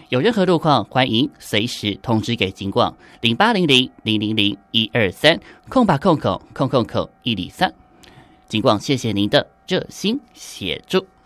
有任何路况，欢迎随时通知给警广0800000123空吧空口103。警广谢谢您的热心协助。